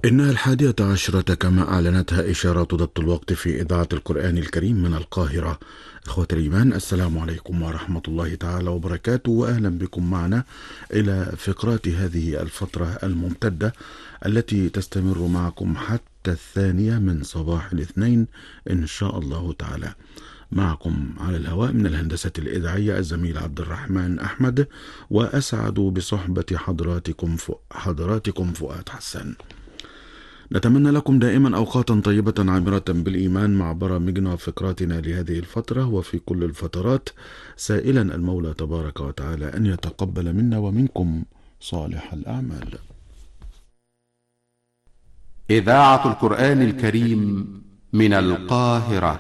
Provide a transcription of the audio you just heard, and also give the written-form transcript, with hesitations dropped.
إنها 11:00 كما أعلنتها إشارة ضبط الوقت في إذاعة القرآن الكريم من القاهرة. إخوة الإيمان، السلام عليكم ورحمة الله تعالى وبركاته، وأهلا بكم معنا إلى فقرات هذه الفترة الممتدة التي تستمر معكم حتى 2 من صباح الاثنين إن شاء الله تعالى. معكم على الهواء من الهندسة الإذاعية الزميل عبد الرحمن أحمد، وأسعد بصحبة حضراتكم فؤاد حسن. نتمنى لكم دائما أوقاتا طيبة عامرة بالإيمان مع برامجنا وفقراتنا لهذه الفترة وفي كل الفترات، سائلا المولى تبارك وتعالى أن يتقبل منا ومنكم صالح الأعمال. إذاعة القرآن الكريم من القاهرة.